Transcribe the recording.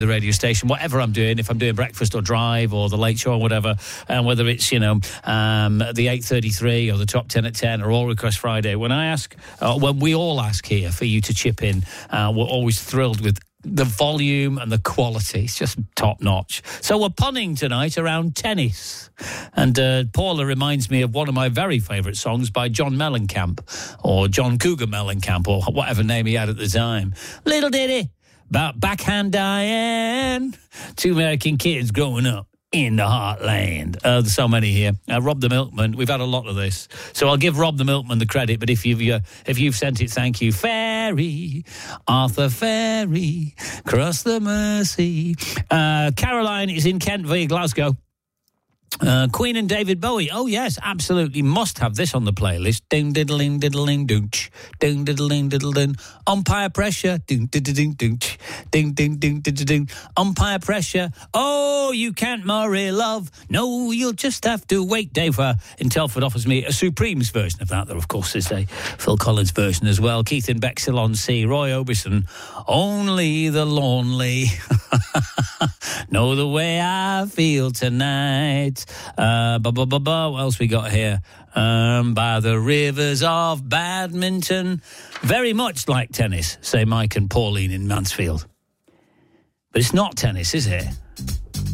the radio station, whatever I'm doing, if I'm doing breakfast or drive or the late show or whatever, and whether it's, the 8:33 or the top 10 at 10 or All Request Friday, when we all ask here for you to chip in, we're always thrilled with the volume and the quality. It's just top notch. So we're punning tonight around tennis. And Paula reminds me of one of my very favourite songs by John Mellencamp, or John Cougar Mellencamp, or whatever name he had at the time. Little ditty about Backhand Diane. Two American kids growing up in the heartland. There's so many here. Rob the Milkman. We've had a lot of this, so I'll give Rob the Milkman the credit. But if you've sent it, thank you. Ferry, Arthur Ferry, cross the Mersey. Caroline is in Kent via Glasgow. Queen and David Bowie. Oh yes, absolutely must have this on the playlist. Ding diddling diddling doonch. Ding diddling diddle ding. Umpire pressure. Ding diddling doonch. Ding ding ding ding. Umpire pressure. Oh, you can't marry love. No, you'll just have to wait. Dave in Telford offers me a Supremes version of that. There, of course, is a Phil Collins version as well. Keith in Bexhill on Sea. Roy Orbison. Only the lonely know the way I feel tonight. What else we got here? By the rivers of badminton. Very much like tennis, say Mike and Pauline in Mansfield. But it's not tennis, is it?